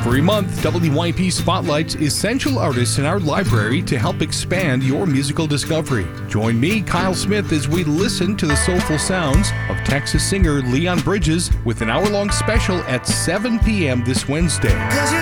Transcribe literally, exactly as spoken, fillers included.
Every month, W Y P spotlights essential artists in our library to help expand your musical discovery. Join me, Kyle Smith, as we listen to the soulful sounds of Texas singer Leon Bridges with an hour-long special at seven p.m. this Wednesday.